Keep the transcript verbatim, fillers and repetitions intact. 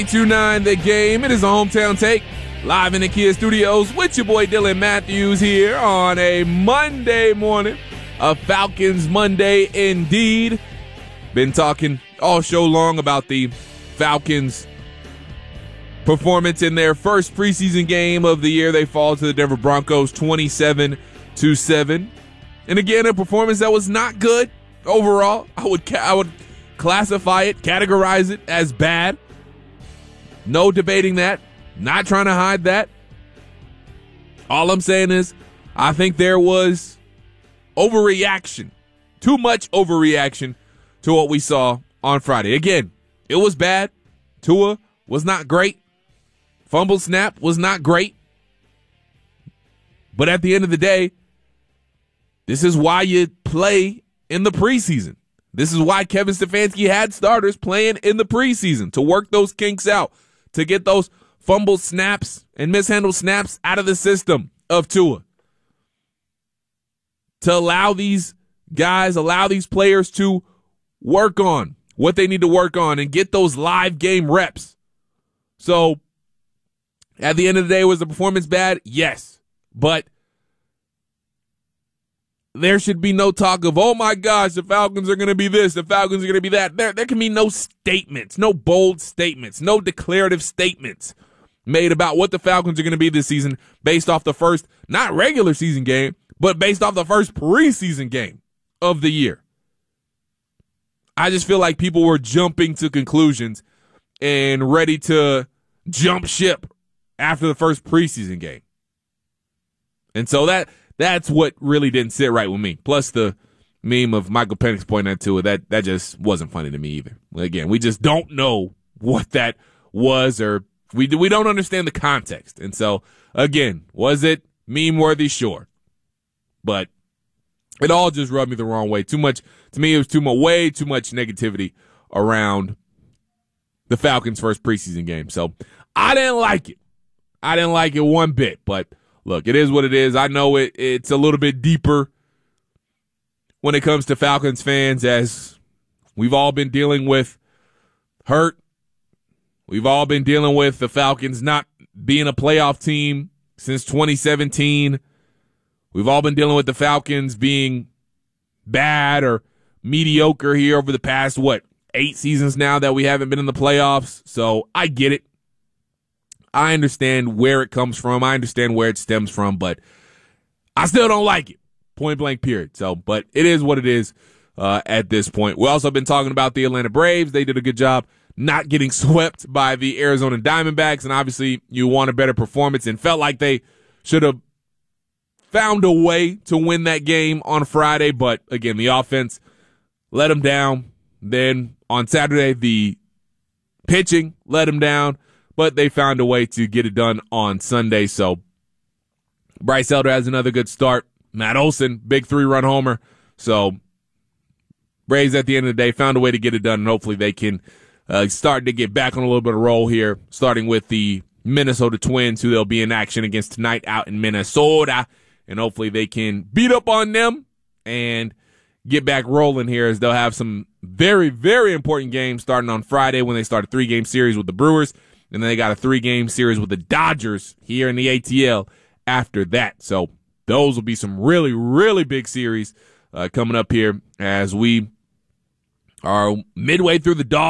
two nine The Game. It is a hometown take live in the Kia Studios with your boy Dylan Matthews here on a Monday morning, a Falcons Monday indeed. Been talking all show long about the Falcons' performance in their first preseason game of the year. They fall to the Denver Broncos twenty-seven to seven. And again, a performance that was not good overall. I would ca- I would classify it, categorize it as bad. No debating that. Not trying to hide that. All I'm saying is I think there was overreaction. Too much overreaction to what we saw on Friday. Again, it was bad. Tua was not great. Fumble snap was not great. But at the end of the day, this is why you play in the preseason. This is why Kevin Stefanski had starters playing in the preseason, to work those kinks out, to get those fumble snaps and mishandled snaps out of the system of Tua. To allow these guys, allow these players to work on what they need to work on and get those live game reps. So, at the end of the day, was the performance bad? Yes. But there should be no talk of, oh my gosh, the Falcons are going to be this, the Falcons are going to be that. There, there can be no statements, no bold statements, no declarative statements made about what the Falcons are going to be this season based off the first, not regular season game, but based off the first preseason game of the year. I just feel like people were jumping to conclusions and ready to jump ship after the first preseason game. And so that that's what really didn't sit right with me. Plus the meme of Michael Penix pointing to it, that, that just wasn't funny to me either. Again, we just don't know what that was, or we we don't understand the context. And so, again, was it meme-worthy? Sure. But it all just rubbed me the wrong way. Too much, to me, it was too much, way too much negativity around the Falcons' first preseason game. So I didn't like it. I didn't like it one bit. But look, it is what it is. I know it. It's a little bit deeper when it comes to Falcons fans, as we've all been dealing with hurt. We've all been dealing with the Falcons not being a playoff team since twenty seventeen. We've all been dealing with the Falcons being bad or mediocre here over the past, what, eight seasons now that we haven't been in the playoffs. So I get it. I understand where it comes from. I understand where it stems from, but I still don't like it. Point blank, period. So, but it is what it is uh, at this point. We also been talking about the Atlanta Braves. They did a good job not getting swept by the Arizona Diamondbacks, and obviously you want a better performance and felt like they should have found a way to win that game on Friday, but again, the offense let them down. Then on Saturday, the pitching let them down, but they found a way to get it done on Sunday. So Bryce Elder has another good start. Matt Olson, big three-run homer. So Braves at the end of the day found a way to get it done, and hopefully they can uh, start to get back on a little bit of roll here, starting with the Minnesota Twins, who they'll be in action against tonight out in Minnesota. And hopefully they can beat up on them and get back rolling here, as they'll have some very, very important games starting on Friday when they start a three-game series with the Brewers. And then they got a three-game series with the Dodgers here in the A T L after that. So those will be some really, really big series uh, coming up here as we are midway through the dog.